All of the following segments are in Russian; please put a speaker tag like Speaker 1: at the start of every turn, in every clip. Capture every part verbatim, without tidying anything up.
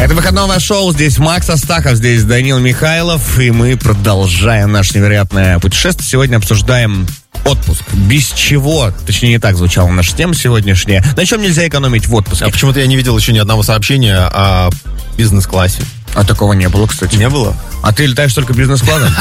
Speaker 1: Это выходное шоу. Здесь Макс Астахов, здесь Данил Михайлов. И мы продолжаем наше невероятное путешествие. Сегодня обсуждаем отпуск. Без чего, точнее, не так звучала наша тема сегодняшняя. На чем нельзя экономить в отпуске?
Speaker 2: А почему-то я не видел еще ни одного сообщения о бизнес-классе.
Speaker 1: А такого не было, кстати.
Speaker 2: Не было?
Speaker 1: А ты летаешь только бизнес-классом?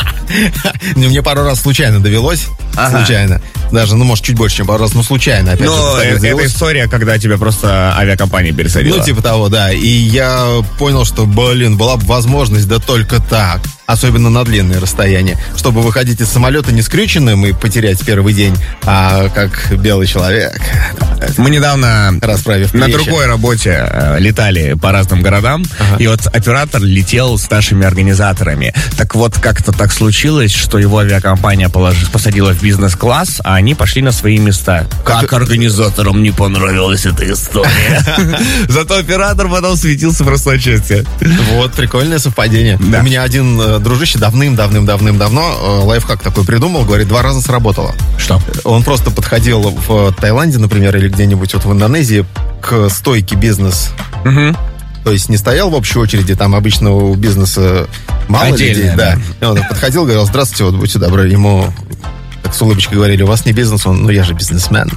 Speaker 2: Мне пару раз случайно довелось. Ага. Случайно. Даже, ну, может, чуть больше, чем пару раз, но случайно. Опять
Speaker 1: ну, это, это история, когда тебя просто авиакомпания пересадила.
Speaker 2: Ну, типа того, да. И я понял, что, блин, была бы возможность, да только так. Особенно на длинные расстояния. Чтобы выходить из самолета не скрюченным и потерять первый день, а как белый человек.
Speaker 1: Мы недавно
Speaker 2: расправив
Speaker 1: на другой работе э, летали по разным городам. Ага. И вот оператор летел с нашими организаторами. Так вот, как-то так случилось, что его авиакомпания положи, посадила в бизнес-класс, а они пошли на свои места. Как, как организаторам не понравилась эта история. Зато оператор потом светился в Росноческе.
Speaker 2: Вот, прикольное совпадение. У меня один дружище давным-давным-давным-давно лайфхак такой придумал, говорит, два раза сработало.
Speaker 1: Что?
Speaker 2: Он просто подходил в Таиланде, например, или где-нибудь вот в Индонезии к стойке бизнес.
Speaker 1: Угу.
Speaker 2: То есть не стоял в общей очереди, там обычно у бизнеса мало людей. Да. И он подходил, говорил, здравствуйте, вот будьте добры. Ему так с улыбочкой говорили, у вас не бизнес, он, ну я же бизнесмен.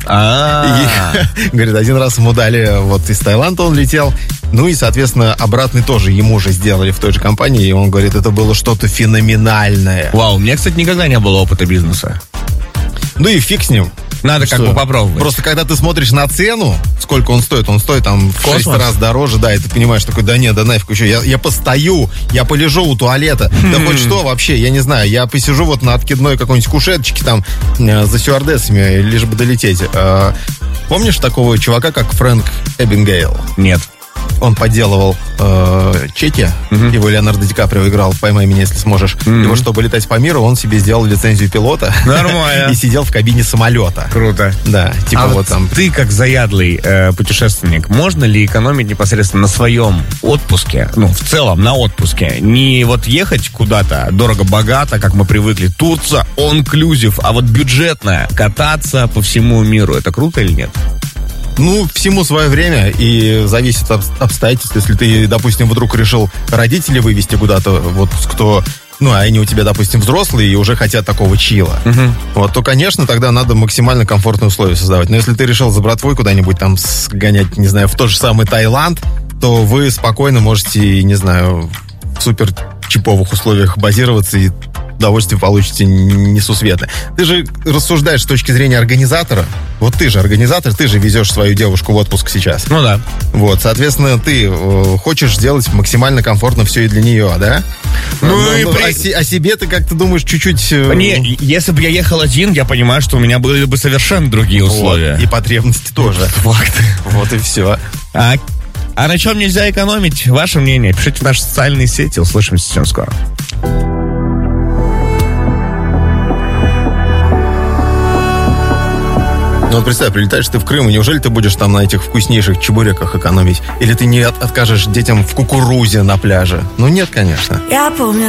Speaker 2: И, говорит, один раз ему дали, вот из Таиланда он летел, ну и, соответственно, обратный тоже ему же сделали в той же компании, и он говорит, это было что-то феноменальное.
Speaker 1: Вау, у меня, кстати, никогда не было опыта бизнеса.
Speaker 2: Ну и фиг с ним.
Speaker 1: Надо что? Как бы попробовать.
Speaker 2: Просто когда ты смотришь на цену, сколько он стоит, он стоит там в шесть раз дороже, да, и ты понимаешь, такой, да нет, да нафиг еще, я, я постою, я полежу у туалета, да хоть что вообще, я не знаю, я посижу вот на откидной какой-нибудь кушеточке там э, за стюардессами, лишь бы долететь. Э, помнишь такого чувака, как Фрэнк Эббингейл?
Speaker 1: Нет.
Speaker 2: Он подделывал э, чеки, uh-huh. его Леонардо Ди Каприо играл в «Поймай меня, если сможешь». Uh-huh. И вот, чтобы летать по миру, он себе сделал лицензию пилота.
Speaker 1: Нормально.
Speaker 2: И сидел в кабине самолета.
Speaker 1: Круто.
Speaker 2: Да, типа
Speaker 1: а
Speaker 2: вот
Speaker 1: вот
Speaker 2: там.
Speaker 1: Ты, как заядлый э, путешественник, можно ли экономить непосредственно на своем отпуске, ну, в целом, на отпуске? Не вот ехать куда-то дорого-богато, как мы привыкли, Турция, all-inclusive, а вот бюджетно кататься по всему миру. Это круто или нет?
Speaker 2: Ну, всему свое время, и зависит от обстоятельств. Если ты, допустим, вдруг решил родителей вывезти куда-то, вот кто, ну, а они у тебя, допустим, взрослые и уже хотят такого чила, uh-huh. вот, то, конечно, тогда надо максимально комфортные условия создавать. Но если ты решил за братвой куда-нибудь там сгонять, не знаю, в тот же самый Таиланд, то вы спокойно можете, не знаю, в супер чиповых условиях базироваться и удовольствие получите несусветное. Ты же рассуждаешь с точки зрения организатора. Вот ты же организатор, ты же везешь свою девушку в отпуск сейчас.
Speaker 1: Ну да.
Speaker 2: Вот, соответственно, ты э, хочешь сделать максимально комфортно все и для нее, да?
Speaker 1: Ну, ну и
Speaker 2: ну,
Speaker 1: при...
Speaker 2: о, си- о себе ты как-то думаешь чуть-чуть... Э...
Speaker 1: Не, если бы я ехал один, я понимаю, что у меня были бы совершенно другие условия.
Speaker 2: Вот, и потребности тоже.
Speaker 1: Факт.
Speaker 2: Вот и все.
Speaker 1: А, а на чем нельзя экономить? Ваше мнение? Пишите в наши социальные сети. Услышимся совсем скоро.
Speaker 2: Ну вот представь, прилетаешь ты в Крым, и неужели ты будешь там на этих вкуснейших чебуреках экономить? Или ты не от- откажешь детям в кукурузе на пляже? Ну нет, конечно.
Speaker 3: Я помню